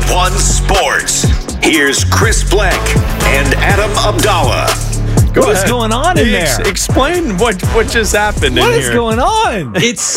1 Sports. Here's Chris Black and Adam Abdallah. What is going on in there? Explain what just happened in here. What is going on?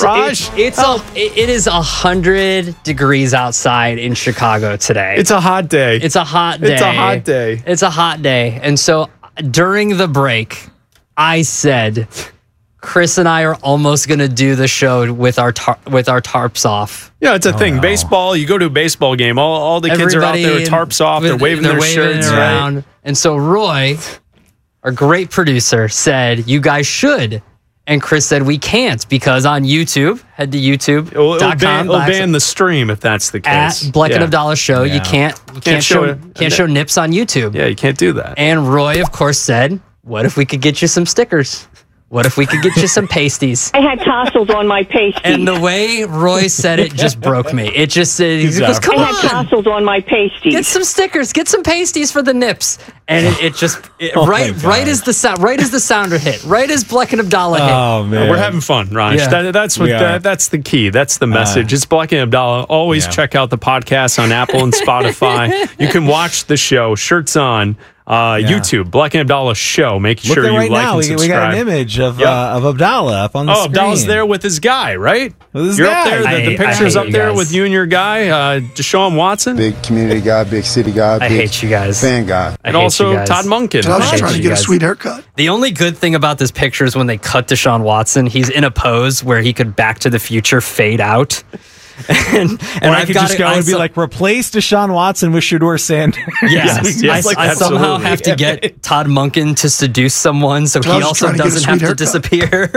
It is 100 degrees outside in Chicago today. It's a hot day. It's a hot day. It's a hot day. It's a hot day. And so during the break, I said, Chris and I are almost going to do the show with our tarps off. Yeah, it's a thing. No. Baseball, you go to a baseball game, all the kids are out there with tarps off. They're waving their shirts around. Right? And so Roy, our great producer, said, you guys should. And Chris said, we can't because on YouTube, head to youtube.com. It'll ban the stream if that's the case. At Black and Abdallah Show, you can't show nips on YouTube. Yeah, you can't do that. And Roy, of course, said, what if we could get you some stickers? What if we could get you some pasties? I had tassels on my pasties. And the way Roy said it just broke me. It just said, he goes, come on. I had tassels on my pasties. Get some stickers. Get some pasties for the nips. And right as the sounder hit. Right as Black and Abdallah hit. Oh, man. We're having fun, Raj. Yeah. That's the key. That's the message. It's Black and Abdallah. Always check out the podcast on Apple and Spotify. You can watch the show, Shirts On. YouTube, Black and Abdallah Show. Make sure you like and subscribe. We got an image of Abdallah up on the screen. Abdallah's there with his guy, right? With his You're guy. up there. The picture's up there with you and your guy, Deshaun Watson. Big community guy, big city guy. I hate you guys. Fan guy. And also Todd Munkin. I was just trying to get a sweet haircut. The only good thing about this picture is when they cut Deshaun Watson, he's in a pose where he could Back to the Future fade out. And I could just go and be like, replace Deshaun Watson with Shedeur Sanders. Yes. I somehow have to get Todd Munkin to seduce someone so he also doesn't have to disappear.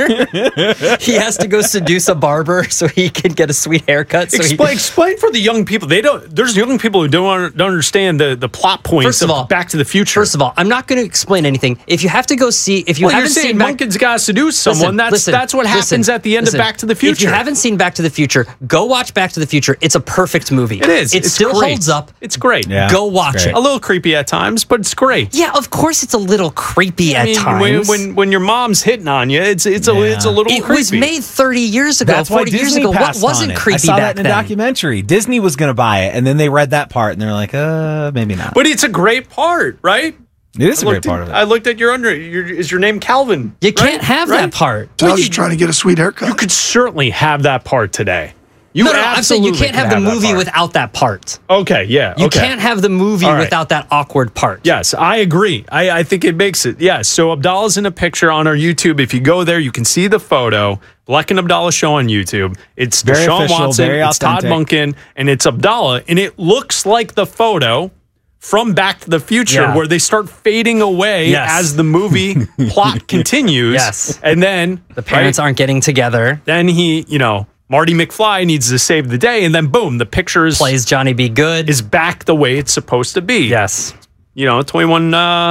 He has to go seduce a barber so he can get a sweet haircut. Explain for the young people. There's young people who don't understand the plot points of Back to the Future. First of all, I'm not going to explain anything. If you have to go see, if you haven't seen Munkin's got to seduce someone, that's what happens at the end of Back to the Future. If you haven't seen Back to the Future, go watch Back to the Future. It's a perfect movie. It is. It still holds up. It's great. Yeah, go watch it. A little creepy at times, but it's great. Yeah, of course it's a little creepy at times. When your mom's hitting on you, it's a little creepy. It was made 30 years ago, That's 40 years ago. What wasn't creepy back then? I saw that in a documentary. Disney was going to buy it, and then they read that part, and they're like, maybe not. But it's a great part, right? It is a great part of it. I looked at is your name Calvin? You can't have that part. I was just trying to get a sweet haircut. You could certainly have that part today. I'm saying you can't have the movie without that part. Okay, yeah. You can't have the movie without that awkward part. Yes, I agree. I think it makes it. Yes, so Abdallah's in a picture on our YouTube. If you go there, you can see the photo. Black and Abdallah Show on YouTube. It's Deshaun Watson, it's Todd Munkin, and it's Abdallah. And it looks like the photo from Back to the Future where they start fading away as the movie plot continues. Yes. And then the parents aren't getting together. Then Marty McFly needs to save the day, and then boom, the picture plays Johnny B. Good is back the way it's supposed to be. Yes, 21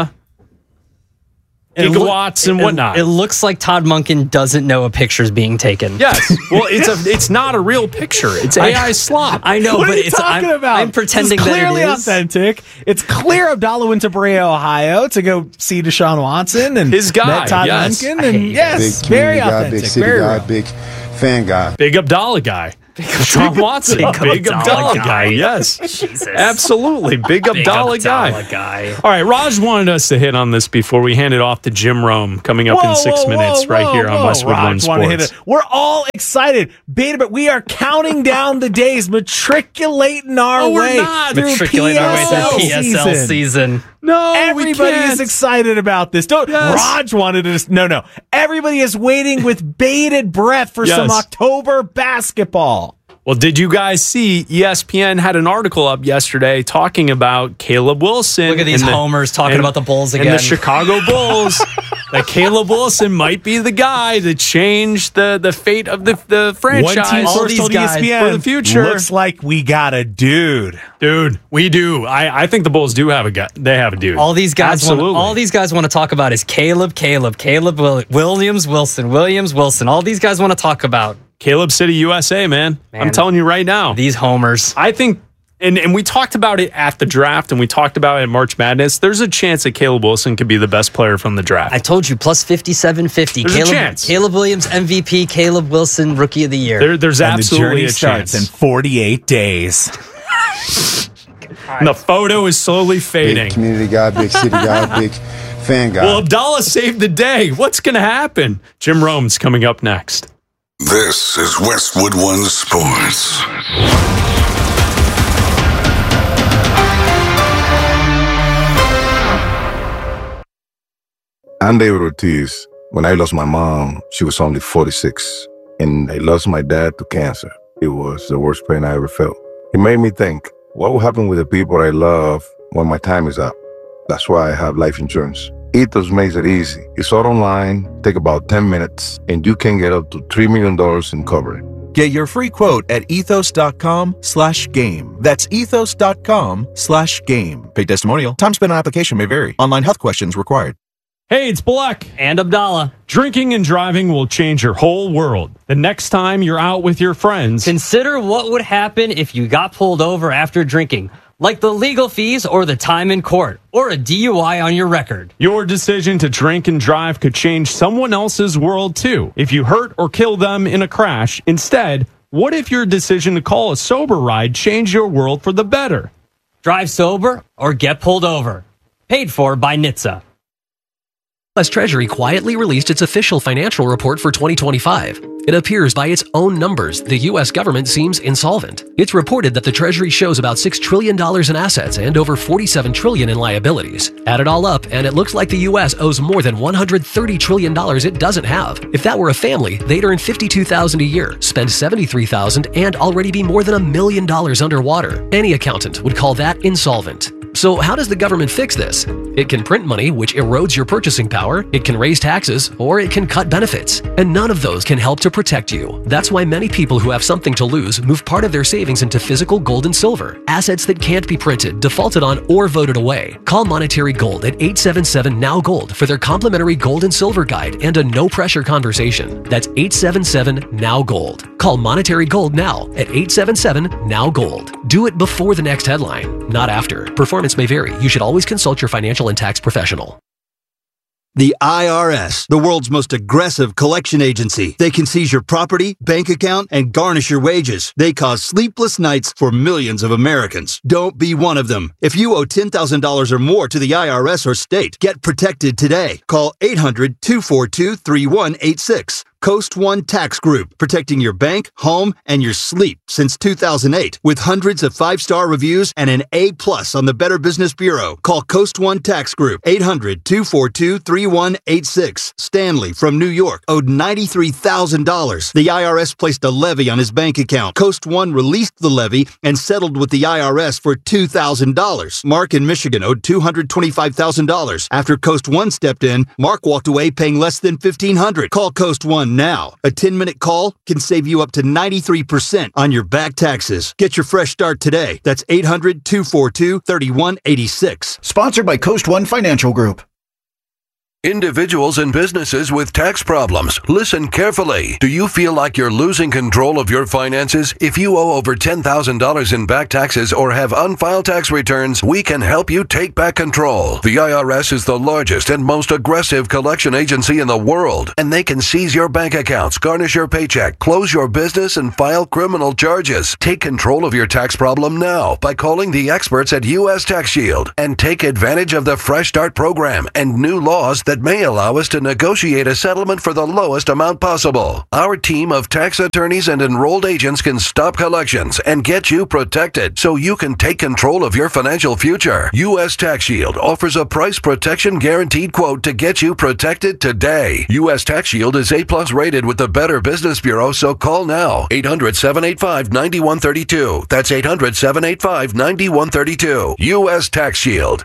gigawatts and whatnot. It looks like Todd Munkin doesn't know a picture's being taken. Yes, well, it's not a real picture. It's AI slop. I know, what but are you talking about? I'm pretending it's clearly that it is authentic. It's clear Abdallah went to Brea, Ohio, to go see Deshaun Watson and his guy, met Todd Munkin, and very authentic, big city guy, big fan guy, big Abdallah guy. Deshaun Watson, big Abdallah guy. Yes, Jesus. Absolutely, big Abdallah guy. All right, Raj wanted us to hit on this before we hand it off to Jim Rome coming up in 6 minutes right here on Westwood One Sports. We're all excited, but we are counting down the days, matriculating our way through PSL season. No, everybody is excited about this. Raj wanted to. No. Everybody is waiting with bated breath for some October basketball. Well, did you guys see ESPN had an article up yesterday talking about Caleb Wilson? Look at these homers talking about the Bulls again. And the Chicago Bulls. That Caleb Wilson might be the guy to change the fate of the franchise. One team source told ESPN for the future. Looks like we got a dude. Dude, we do. I think the Bulls do have a guy. They have a dude. All these guys want to talk about is Caleb, Williams, Wilson. All these guys want to talk about. Caleb City, USA, man. I'm telling you right now. These homers. I think, and we talked about it at the draft, and we talked about it at March Madness. There's a chance that Caleb Wilson could be the best player from the draft. I told you, plus 5750. There's a chance. Caleb Williams, MVP. Caleb Wilson, Rookie of the Year. There's absolutely a chance. Starts in 48 days. And the photo is slowly fading. Big community guy, big city guy, big fan guy. Well, Abdallah saved the day. What's going to happen? Jim Rome's coming up next. This is Westwood One Sports. I'm David Ortiz. When I lost my mom, she was only 46, and I lost my dad to cancer. It was the worst pain I ever felt. It made me think, what will happen with the people I love when my time is up? That's why I have life insurance. Ethos makes it easy. It's all online, take about 10 minutes, and you can get up to $3 million in coverage. Get your free quote at ethos.com/game. That's ethos.com/game. Paid testimonial. Time spent on application may vary. Online health questions required. Hey, it's Black and Abdallah. Drinking and driving will change your whole world. The next time you're out with your friends, consider what would happen if you got pulled over after drinking, like the legal fees or the time in court, or a DUI on your record. Your decision to drink and drive could change someone else's world too. If you hurt or kill them in a crash, instead, what if your decision to call a sober ride changed your world for the better? Drive sober or get pulled over. Paid for by NHTSA. U.S. Treasury quietly released its official financial report for 2025. It appears by its own numbers, the U.S. government seems insolvent. It's reported that the Treasury shows about $6 trillion in assets and over $47 trillion in liabilities. Add it all up, and it looks like the U.S. owes more than $130 trillion it doesn't have. If that were a family, they'd earn $52,000 a year, spend $73,000, and already be more than $1 million underwater. Any accountant would call that insolvent. So how does the government fix this? It can print money, which erodes your purchasing power, it can raise taxes, or it can cut benefits. And none of those can help to protect you. That's why many people who have something to lose move part of their savings into physical gold and silver, assets that can't be printed, defaulted on, or voted away. Call Monetary Gold at 877-NOW-GOLD for their complimentary gold and silver guide and a no-pressure conversation. That's 877-NOW-GOLD. Call Monetary Gold now at 877-NOW-GOLD. Do it before the next headline, not after. Performance may vary. You should always consult your financial and tax professional. The IRS, the world's most aggressive collection agency. They can seize your property, bank account, and garnish your wages. They cause sleepless nights for millions of Americans. Don't be one of them. If you owe $10,000 or more to the IRS or state, get protected today. Call 800-242-3186. Coast One Tax Group, protecting your bank, home, and your sleep since 2008. With hundreds of 5-star reviews and an A+ on the Better Business Bureau. Call Coast One Tax Group, 800-242-3186. Stanley from New York owed $93,000. The IRS placed a levy on his bank account. Coast One released the levy and settled with the IRS for $2,000. Mark in Michigan owed $225,000. After Coast One stepped in, Mark walked away paying less than $1,500. Call Coast One now. A 10-minute call can save you up to 93% on your back taxes. Get your fresh start today. That's 800-242-3186. Sponsored by Coast One Financial Group. Individuals and businesses with tax problems, listen carefully. Do you feel like you're losing control of your finances? If you owe over $10,000 in back taxes or have unfiled tax returns, we can help you take back control. The IRS is the largest and most aggressive collection agency in the world, and they can seize your bank accounts, garnish your paycheck, close your business, and file criminal charges. Take control of your tax problem now by calling the experts at U.S. Tax Shield and take advantage of the Fresh Start program and new laws that may allow us to negotiate a settlement for the lowest amount possible. Our team of tax attorneys and enrolled agents can stop collections and get you protected so you can take control of your financial future. U.S. Tax Shield offers a price protection guaranteed quote to get you protected today. U.S. Tax Shield is A+ rated with the Better Business Bureau, so call now. 800-785-9132. That's 800-785-9132. U.S. Tax Shield.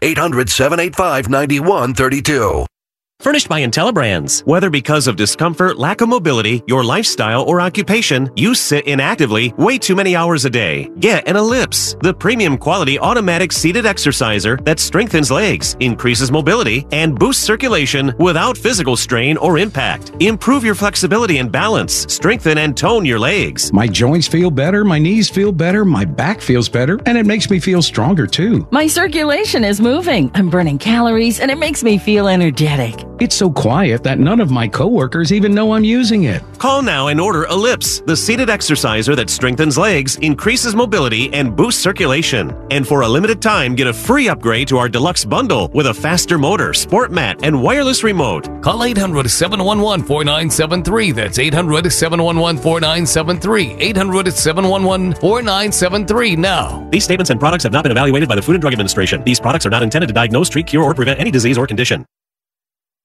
800-785-9132. Furnished by IntelliBrands. Whether because of discomfort, lack of mobility, your lifestyle, or occupation, you sit inactively way too many hours a day. Get an Ellipse, the premium quality automatic seated exerciser that strengthens legs, increases mobility, and boosts circulation without physical strain or impact. Improve your flexibility and balance, strengthen and tone your legs. My joints feel better, my knees feel better, my back feels better, and it makes me feel stronger too. My circulation is moving. I'm burning calories, and it makes me feel energetic. It's so quiet that none of my coworkers even know I'm using it. Call now and order Ellipse, the seated exerciser that strengthens legs, increases mobility, and boosts circulation. And for a limited time, get a free upgrade to our deluxe bundle with a faster motor, sport mat, and wireless remote. Call 800-711-4973. That's 800-711-4973. 800-711-4973 now. These statements and products have not been evaluated by the Food and Drug Administration. These products are not intended to diagnose, treat, cure, or prevent any disease or condition.